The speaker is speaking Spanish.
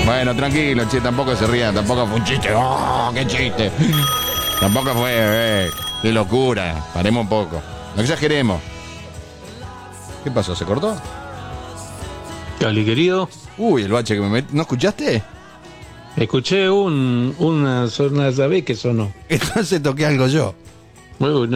Bueno, tranquilo, che, tampoco se rían, tampoco fue un chiste. ¡Oh, qué chiste! Tampoco fue, qué locura. Paremos un poco. No exageremos. ¿Qué pasó? ¿Se cortó? Cali, querido. Uy, el bache que me metí. ¿No escuchaste? Escuché una vez que sonó. Entonces toqué algo yo. Uy,